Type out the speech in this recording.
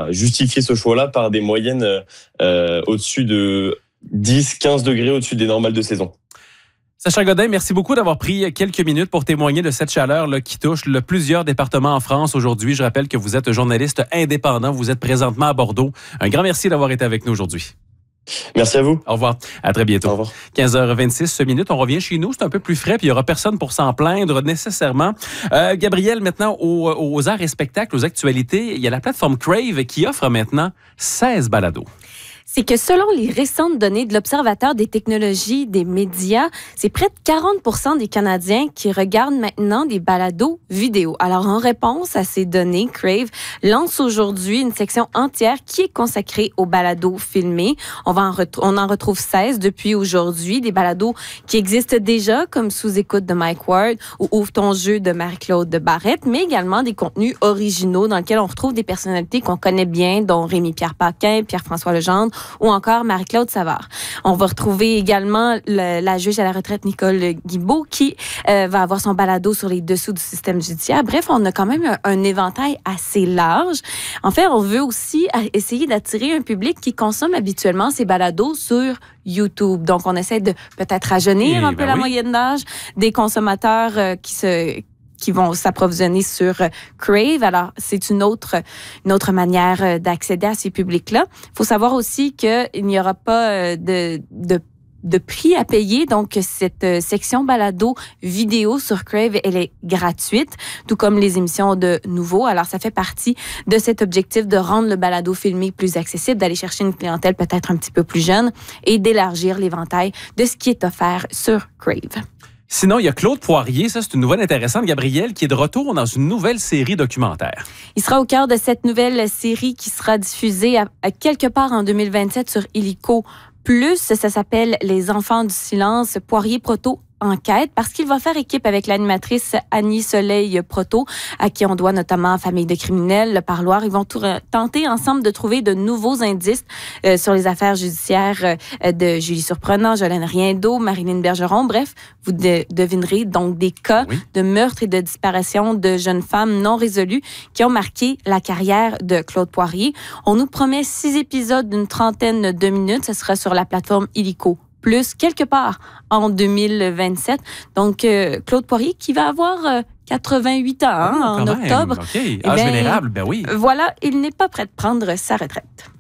a justifié ce choix-là par des moyennes au-dessus de 10-15 degrés au-dessus des normales de saison. Sacha Godin, merci beaucoup d'avoir pris quelques minutes pour témoigner de cette chaleur là, qui touche plusieurs départements en France aujourd'hui. Je rappelle que vous êtes journaliste indépendant. Vous êtes présentement à Bordeaux. Un grand merci d'avoir été avec nous aujourd'hui. Merci à vous. Au revoir. À très bientôt. Au revoir. 15h26. On revient chez nous. C'est un peu plus frais, puis il n'y aura personne pour s'en plaindre nécessairement. Gabriel, maintenant, aux arts et spectacles, aux actualités, il y a la plateforme Crave qui offre maintenant 16 balados. C'est que selon les récentes données de l'Observatoire des technologies des médias, c'est près de 40% des Canadiens qui regardent maintenant des balados vidéo. Alors, en réponse à ces données, Crave lance aujourd'hui une section entière qui est consacrée aux balados filmés. On en retrouve 16 depuis aujourd'hui, des balados qui existent déjà, comme Sous-écoute de Mike Ward ou Ouvre ton jeu de Marie-Claude de Barrette, mais également des contenus originaux dans lesquels on retrouve des personnalités qu'on connaît bien, dont Rémi-Pierre Paquin, Pierre-François Legendre, ou encore Marie-Claude Savard. On va retrouver également la juge à la retraite Nicole Guilbeault qui va avoir son balado sur les dessous du système judiciaire. Bref, on a quand même un éventail assez large. En fait, on veut aussi essayer d'attirer un public qui consomme habituellement ces balados sur YouTube. Donc, on essaie de peut-être rajeunir un peu la moyenne d'âge des consommateurs qui vont s'approvisionner sur Crave. Alors, c'est une autre manière d'accéder à ces publics-là. Il faut savoir aussi qu'il n'y aura pas de prix à payer. Donc, cette section balado vidéo sur Crave, elle est gratuite, tout comme les émissions de Nouveau. Alors, ça fait partie de cet objectif de rendre le balado filmé plus accessible, d'aller chercher une clientèle peut-être un petit peu plus jeune et d'élargir l'éventail de ce qui est offert sur Crave. Sinon, il y a Claude Poirier, ça c'est une nouvelle intéressante, Gabriel, qui est de retour dans une nouvelle série documentaire. Il sera au cœur de cette nouvelle série qui sera diffusée à quelque part en 2027 sur Illico+. Ça s'appelle Les enfants du silence. Poirier Proto enquête parce qu'il va faire équipe avec l'animatrice Annie Soleil Proto, à qui on doit notamment Famille de criminels, Le Parloir. Ils vont tenter ensemble de trouver de nouveaux indices sur les affaires judiciaires de Julie Surprenant, Jolène Riendeau, Marilyn Bergeron. Bref, vous devinerez donc des cas de meurtre et de disparition de jeunes femmes non résolues qui ont marqué la carrière de Claude Poirier. On nous promet 6 épisodes d'une trentaine de minutes. Ce sera sur la plateforme Illico+, quelque part en 2027. Donc, Claude Poirier qui va avoir 88 ans en octobre. OK. Âge vénérable, ben oui. Voilà, il n'est pas prêt de prendre sa retraite.